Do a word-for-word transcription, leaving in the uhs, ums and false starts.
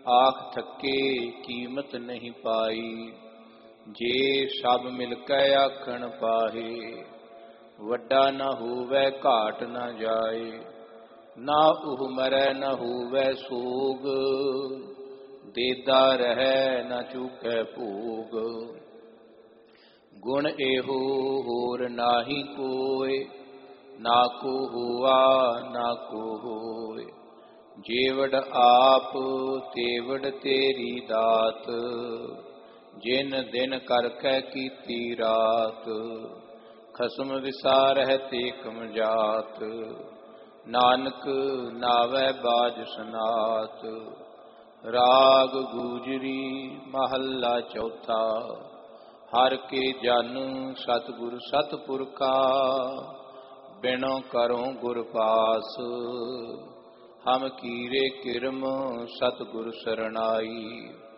आख थके कीमत नहीं पाई। जे सब मिलकै आखण पाहे, वड्डा न होवै घाट न जाए। ना उह मरै न होवै सोग, देदा रहै न चूकै भोग। गुण एहो होर नाहि कोय, ना को होआ ना को होय। जेवड़ आप तेवड़ तेरी दात, जिन दिन करकै कीती रात। खसम विसारह ते कम जात, नानक नावै बाज सनात। राग गूजरी महला चौथा, हर के जन सतगुर सतपुरखा। बिनो करो गुर पास, हम कीरे किरम सतगुर सरनाई।